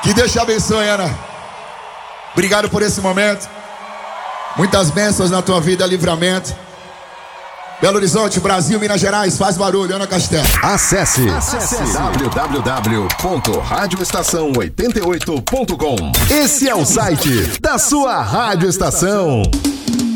Que Deus te abençoe, Ana. Obrigado por esse momento. Muitas bênçãos na tua vida, livramento. Belo Horizonte, Brasil, Minas Gerais, faz barulho, Ana Castelo. Acesse www.radioestação88.com. Esse é o site da sua Rádio Estação.